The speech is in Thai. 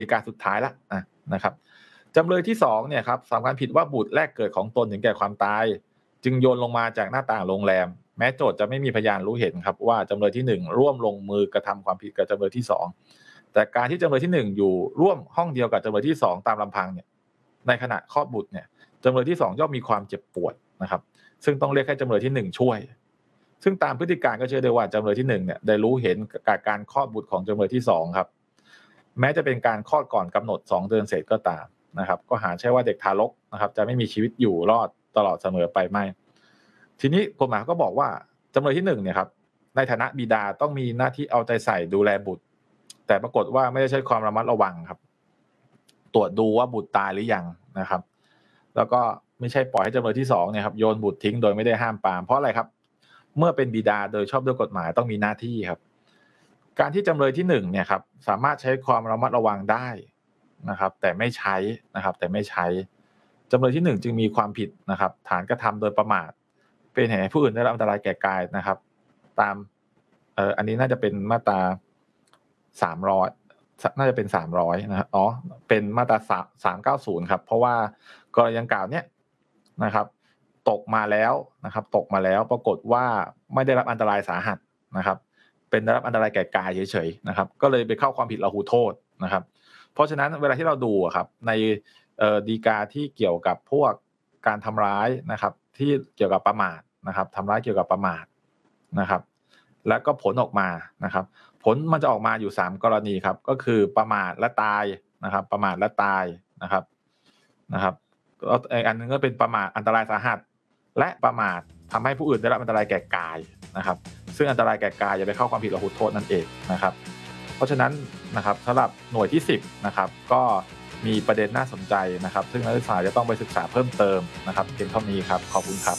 ฎีกาสุดท้ายละนะครับจำเลยที่2เนี่ยครับสำคัญผิดว่าบุตรแรกเกิดของตนถึงแก่ความตายจึงโยนลงมาจากหน้าต่างโรงแรมแม้โจทก์จะไม่มีพยานรู้เห็นครับว่าจำเลยที่1ร่วมลงมือกระทำความผิดกับจำเลยที่2แต่การที่จำเลยที่1อยู่ร่วมห้องเดียวกับจำเลยที่2ตามลำพังเนี่ยในขณะคลอดบุตรเนี่ยจำเลยที่2ย่อมมีความเจ็บปวดนะครับซึ่งต้องเรียกให้จำเลยที่1ช่วยซึ่งตามพฤติการก็เชื่อได้ว่าจำเลยที่1เนี่ยได้รู้เห็นกับการคลอดบุตรของจำเลยที่2ครับแม้จะเป็นการคลอดก่อนกำหนด2เดือนเศษก็ตามนะครับก็หาใช่ว่าเด็กทารกนะครับจะไม่มีชีวิตอยู่รอดตลอดเสมอไปไม่ทีนี้กฎหมายก็บอกว่าจำเลยที่1เนี่ยครับในฐานะบิดาต้องมีหน้าที่เอาใจใส่ดูแลบุตรแต่ปรากฏว่าไม่ได้ใช้ความระมัดระวังครับตรวจดูว่าบุตรตายหรือยังนะครับแล้วก็ไม่ใช่ปล่อยให้จำเลยที่2เนี่ยครับโยนบุตรทิ้งโดยไม่ได้ห้ามปรามเพราะอะไรครับเมื่อเป็นบิดาโดยชอบด้วยกฎหมายต้องมีหน้าที่ครับการที่จำเลยที่1เนี่ยครับสามารถใช้ความระมัดระวังได้นะครับแต่ไม่ใช้จำเลยที่1จึงมีความผิดนะครับฐานกระทำโดยประมาทเป็นเหตุให้ผู้อื่นได้รับอันตรายแก่กายนะครับตามอันนี้น่าจะเป็นมาตรา300น่าจะเป็น300นะครับเป็นมาตรา390ครับเพราะว่ากรณีดังกล่าวเนี้ยนะครับตกมาแล้วปรากฏว่าไม่ได้รับอันตรายสาหัสนะครับเป็นได้รับอันตรายแก่กายเฉยๆนะครับก็เลยไปเข้าความผิดละหูโทษนะครับเพราะฉะนั้นเวลาที่เราดูครับในฎีกาที่เกี่ยวกับพวกการทำร้ายนะครับที่เกี่ยวกับประมาทนะครับทำร้ายเกี่ยวกับประมาทนะครับแล้วก็ผลออกมานะครับผลมันจะออกมาอยู่3กรณีครับก็คือประมาทและตายนะครับประมาทและตายนะครับแล้วอีกอันนึงก็เป็นประมาทอันตรายสาหัสและประมาททำให้ผู้อื่นได้รับอันตรายแก่กายนะครับซึ่งอันตรายแก่กายจะไปเข้าความผิดละหุโทษนั่นเองนะครับเพราะฉะนั้นนะครับสำหรับหน่วยที่10นะครับก็มีประเด็นน่าสนใจนะครับซึ่งนักศึกษาจะต้องไปศึกษาเพิ่มเติมนะครับเพียงเท่านี้ครับขอบคุณครับ